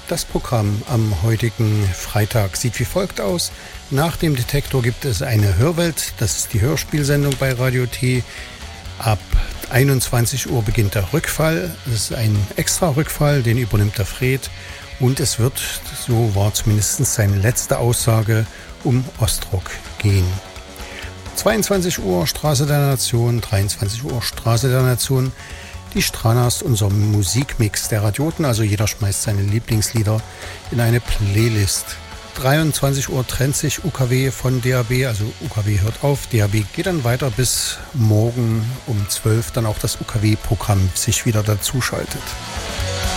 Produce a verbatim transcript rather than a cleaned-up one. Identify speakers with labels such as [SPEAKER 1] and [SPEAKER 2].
[SPEAKER 1] Das Programm am heutigen Freitag sieht wie folgt aus. Nach dem Detektor gibt es eine Hörwelt, das ist die Hörspielsendung bei Radio T. Ab einundzwanzig Uhr beginnt der Rückfall. Das ist ein extra Rückfall, den übernimmt der Fred. Und es wird, so war zumindest seine letzte Aussage, um Ostrock gehen. zweiundzwanzig Uhr Straße der Nation, dreiundzwanzig Uhr Straße der Nation. Die Stranas, unser Musikmix der Radioten, also jeder schmeißt seine Lieblingslieder in eine Playlist. dreiundzwanzig Uhr trennt sich U K W von D A B, also U K W hört auf, D A B geht dann weiter bis morgen um zwölf dann auch das U K W-Programm sich wieder dazuschaltet.